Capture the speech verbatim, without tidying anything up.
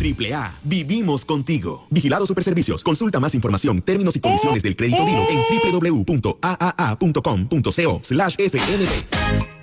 Triple A, vivimos contigo. Vigilado Superservicios. Consulta más información, términos y condiciones del crédito Dino en doble u doble u doble u punto a a a punto com punto co slash F N B.